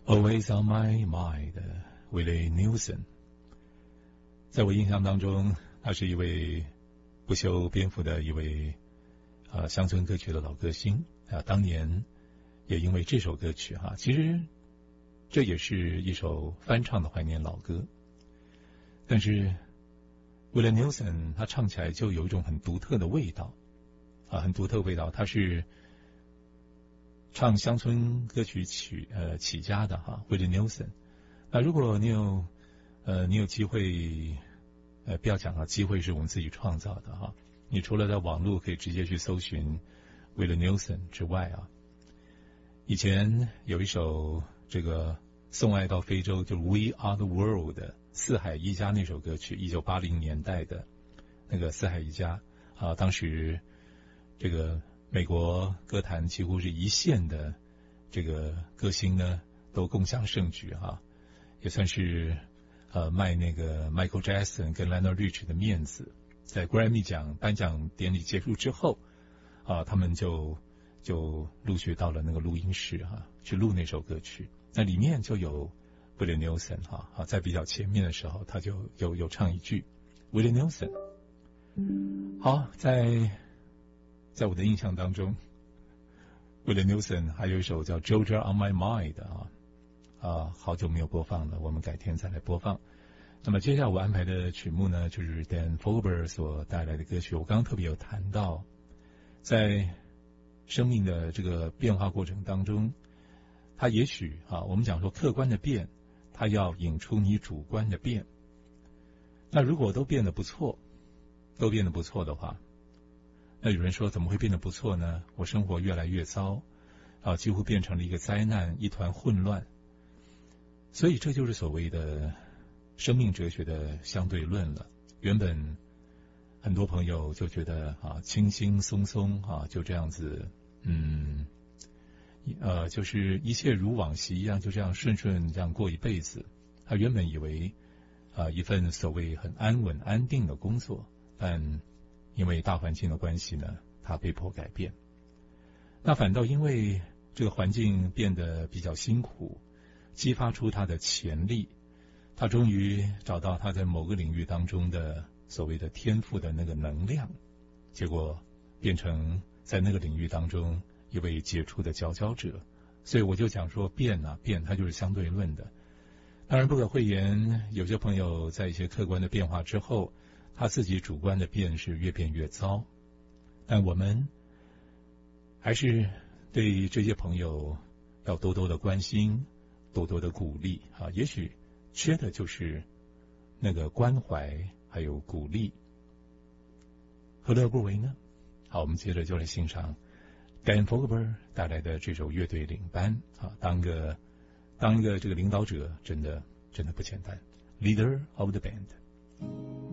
Always on my mind, Willie Nelson。在我印象当中，他是一位不修边幅的一位乡村歌曲的老歌星啊。当年也因为这首歌曲其实这也是一首翻唱的怀念老歌，但是 Willie Nelson 他唱起来就有一种很独特的味道很独特的味道。他是唱乡村歌曲起家的Willie Nelson。那如果你有机会不要讲机会是我们自己创造的你除了在网络可以直接去搜寻 Willie Nelson 之外以前有一首这个送爱到非洲，就是 We Are the World 四海一家那首歌曲，1980年代的那个四海一家当时这个美国歌坛几乎是一线的这个歌星呢都共襄盛举也算是卖那个 Michael Jackson 跟 Lionel Richie 的面子。在 Grammy 奖颁奖典礼结束之后他们就陆续到了那个录音室去录那首歌曲。那里面就有 Willie Nelson 在比较前面的时候他就有唱一句 Willie Nelson。 好，在我的印象当中 Willie Nelson 还有一首叫 Georgia on My Mind 好久没有播放了，我们改天再来播放。那么接下来我安排的曲目呢，就是 Dan Fogelberg 所带来的歌曲。我刚刚特别有谈到，在生命的这个变化过程当中，它也许我们讲说客观的变，它要引出你主观的变。那如果都变得不错的话，那有人说怎么会变得不错呢？我生活越来越糟几乎变成了一个灾难，一团混乱。所以这就是所谓的生命哲学的相对论了。原本很多朋友就觉得轻轻松松就这样子就是一切如往昔一样，就这样顺这样过一辈子。他原本以为一份所谓很安稳安定的工作，但因为大环境的关系呢，他被迫改变。那反倒因为这个环境变得比较辛苦，激发出他的潜力，他终于找到他在某个领域当中的所谓的天赋的那个能量，结果变成在那个领域当中一位杰出的佼佼者。所以我就讲说变它就是相对论的。当然不可讳言，有些朋友在一些客观的变化之后，他自己主观的变是越变越糟。但我们还是对这些朋友要多多的关心，多多的鼓励也许缺的就是那个关怀还有鼓励，何乐不为呢？好，我们接着就来欣赏 Dan Fogelberg 带来的这首乐队领班当一个这个领导者真的不简单， Leader of the Band。